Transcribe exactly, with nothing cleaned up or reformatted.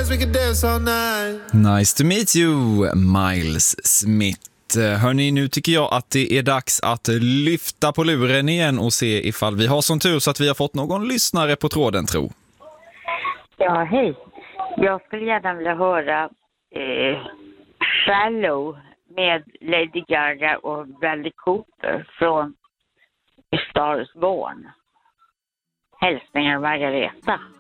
we could dance all night. Nice to meet you, Miles Smith. Hörni, nu tycker jag att det är dags att lyfta på luren igen och se ifall vi har sån tur så att vi har fått någon lyssnare på tråden, tro. Ja, hej. Jag skulle gärna vilja höra eh, Shallow med Lady Gaga och Bradley Cooper från Star is Born. Hälsningar Margareta.